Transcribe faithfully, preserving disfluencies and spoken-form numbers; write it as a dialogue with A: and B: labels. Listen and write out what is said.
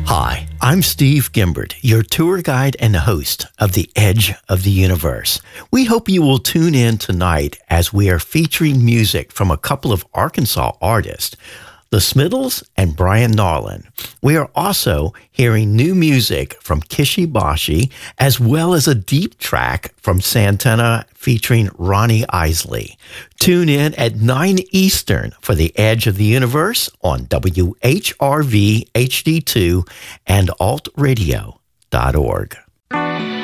A: Hi, I'm Steve Gimbert, your tour guide and host of The Edge of the Universe. We hope you will tune in tonight as we are featuring music from a couple of Arkansas artists, The Smiddles and Brian Narlin. We are also hearing new music from Kishi Bashi, as well as a deep track from Santana featuring Ronnie Isley. Tune in at nine Eastern for The Edge of the Universe on W H R V H D two and alt radio dot org.